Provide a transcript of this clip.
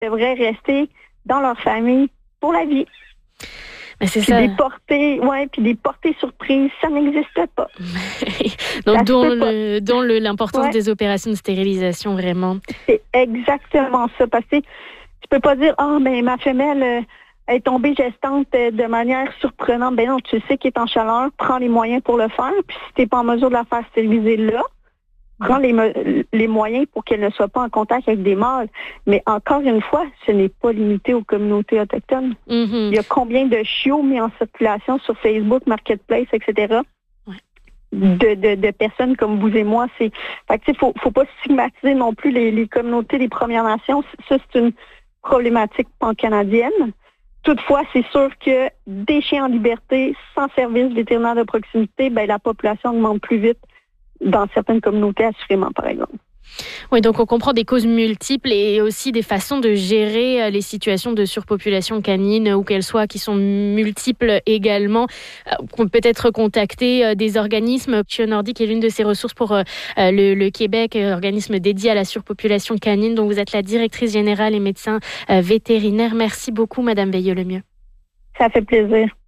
devraient rester dans leur famille pour la vie. Mais c'est puis ça. Des portées surprises, ça n'existe pas. Donc, dont l'importance des opérations de stérilisation, vraiment. C'est exactement ça. Parce que tu peux pas dire, ma femelle est tombée gestante de manière surprenante. Ben non, tu sais qu'elle est en chaleur, prends les moyens pour le faire. Puis si tu n'es pas en mesure de la faire stériliser là, prends les moyens pour qu'elle ne soit pas en contact avec des mâles. Mais encore une fois, ce n'est pas limité aux communautés autochtones. Mm-hmm. Il y a combien de chiots mis en circulation sur Facebook, Marketplace, etc. De personnes comme vous et moi. Fait que faut pas stigmatiser non plus les communautés des Premières Nations. Ça, c'est une problématique pan-canadienne. Toutefois, c'est sûr que des chiens en liberté, sans service vétérinaire de proximité, la population augmente plus vite dans certaines communautés, assurément, par exemple. Oui, donc on comprend des causes multiples et aussi des façons de gérer les situations de surpopulation canine, ou qu'elles soient, qui sont multiples également. On peut peut-être contacter des organismes. Chio Nordique est l'une de ces ressources pour le Québec, organisme dédié à la surpopulation canine, dont vous êtes la directrice générale et médecin vétérinaire. Merci beaucoup, Madame Veilleux-Lemieux. Ça fait plaisir.